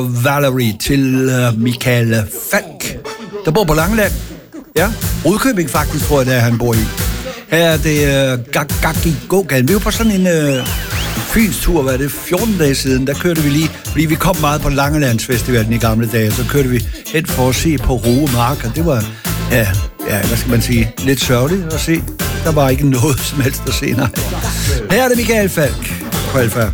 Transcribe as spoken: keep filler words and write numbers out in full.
Valerie til uh, Michael Falk, der bor på Langeland. Ja, Rudkøbing faktisk, tror jeg, det er, han bor i. Her er det uh, Gaggi Gågaden. Vi var på sådan en uh, Fyns tur, hvad er det, fjorten dage siden, der kørte vi lige, fordi vi kom meget på Langelandsfestivalen i gamle dage, så kørte vi hen for at se på Roemark, og det var, ja, ja, hvad skal man sige, lidt sørgeligt at se. Der var ikke noget som helst at se, nej. Her er det Michael Falk på Alfa.